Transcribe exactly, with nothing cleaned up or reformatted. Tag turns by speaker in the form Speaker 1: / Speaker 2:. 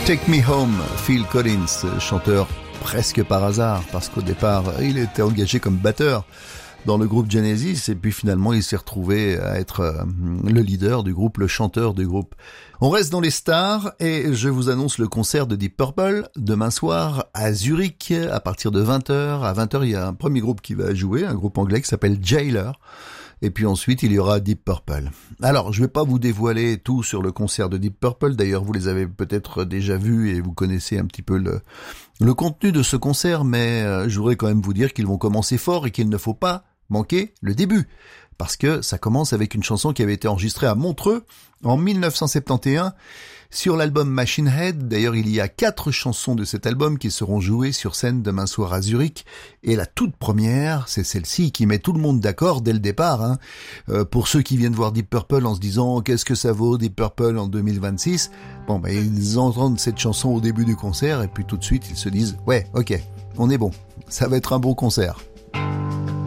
Speaker 1: Take Me Home, Phil Collins, chanteur presque par hasard, parce qu'au départ, il était engagé comme batteur dans le groupe Genesis, et puis finalement, il s'est retrouvé à être le leader du groupe, le chanteur du groupe. On reste dans les stars, et je vous annonce le concert de Deep Purple, demain soir, à Zurich, à partir de vingt heures. À vingt heures, il y a un premier groupe qui va jouer, un groupe anglais qui s'appelle Jailer. Et puis ensuite, il y aura Deep Purple. Alors, je vais pas vous dévoiler tout sur le concert de Deep Purple. D'ailleurs, vous les avez peut-être déjà vus et vous connaissez un petit peu le, le contenu de ce concert. Mais euh, je voudrais quand même vous dire qu'ils vont commencer fort et qu'il ne faut pas manquer le début. Parce que ça commence avec une chanson qui avait été enregistrée à Montreux en dix-neuf cent soixante et onze sur l'album Machine Head. D'ailleurs, il y a quatre chansons de cet album qui seront jouées sur scène demain soir à Zurich. Et la toute première, c'est celle-ci qui met tout le monde d'accord dès le départ. Hein. Euh, pour ceux qui viennent voir Deep Purple en se disant « Qu'est-ce que ça vaut Deep Purple en deux mille vingt-six ?» Bon, ben, ils entendent cette chanson au début du concert et puis tout de suite, ils se disent « Ouais, ok, on est bon. Ça va être un bon concert. »